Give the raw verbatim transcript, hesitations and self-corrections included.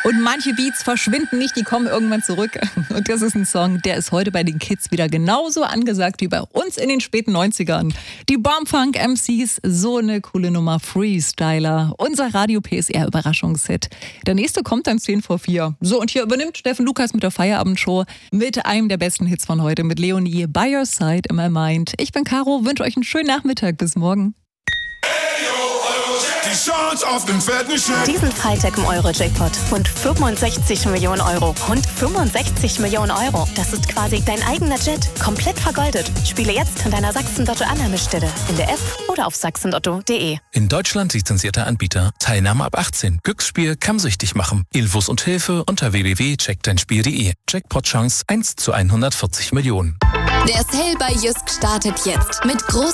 Und manche Beats verschwinden nicht, die kommen irgendwann zurück. Und das ist ein Song, der ist heute bei den Kids wieder genauso angesagt wie bei uns in den späten neunzigern. Die Bombfunk M Cs, so eine coole Nummer, Freestyler. Unser Radio-P S R-Überraschungshit. Der nächste kommt dann zehn vor vier. So, und hier übernimmt Steffen Lukas mit der Feierabendshow mit einem der besten Hits von heute, mit Leonie, By Your Side in My Mind. Ich bin Caro, wünsche euch einen schönen Nachmittag. Bis morgen. Die Chance auf den fetten Scheck. Diesen Freitag im Euro-Jackpot. Rund fünfundsechzig Millionen Euro. Rund fünfundsechzig Millionen Euro. Das ist quasi dein eigener Jet. Komplett vergoldet. Spiele jetzt an deiner Sachsen-Lotto-Annahmestelle. In der App oder auf sachsenlotto punkt de. In Deutschland lizenzierter Anbieter. Teilnahme ab achtzehn. Glücksspiel kann süchtig machen. Infos und Hilfe unter w w w punkt check dein spiel punkt de. Jackpot-Chance eins zu hundertvierzig Millionen. Der Sale bei Jysk startet jetzt mit großen